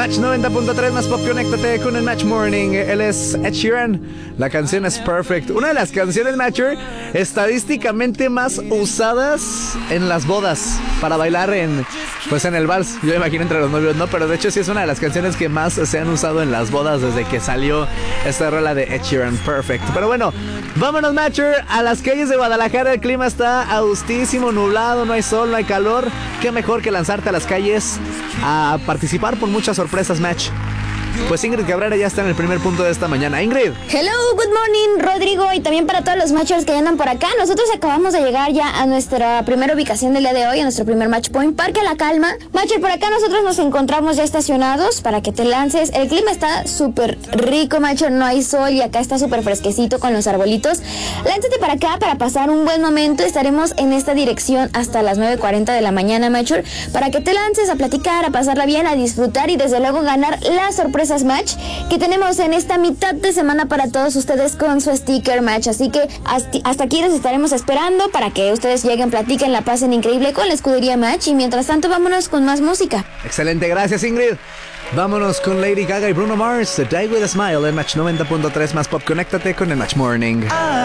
Match 90.3 más pop, conéctate con el Match Morning. Él es Ed Sheeran. La canción es Perfect. Una de las canciones, Matcher, estadísticamente más usadas en las bodas para bailar en el vals. Yo me imagino entre los novios, ¿no? Pero de hecho sí es una de las canciones que más se han usado en las bodas desde que salió esta rola de Ed Sheeran, Perfect. Pero bueno, vámonos, Matcher, a las calles de Guadalajara. El clima está augustísimo, nublado, no hay sol, no hay calor. Qué mejor que lanzarte a las calles a participar por muchas sorpresas, Match. Pues Ingrid Cabrera ya está en el primer punto de esta mañana. Ingrid. Hello, good morning, Rodrigo, y también para todos los matchers que andan por acá. Nosotros acabamos de llegar ya a nuestra primera ubicación del día de hoy, a nuestro primer match point, Parque La Calma. Matcher, por acá nosotros nos encontramos ya estacionados para que te lances. El clima está súper rico, Matcher, no hay sol y acá está súper fresquecito con los arbolitos. Lánzate para acá para pasar un buen momento. Estaremos en esta dirección hasta las 9:40 de la mañana, Matcher, para que te lances a platicar, a pasarla bien, a disfrutar y desde luego ganar la sorpresa Match que tenemos en esta mitad de semana para todos ustedes con su sticker Match. Así que hasta aquí les estaremos esperando para que ustedes lleguen, platiquen, la pasen increíble con la escudería Match. Y mientras tanto, vámonos con más música. Excelente, gracias, Ingrid. Vámonos con Lady Gaga y Bruno Mars, The Day With A Smile en Match 90.3 más pop. Conéctate con el Match Morning.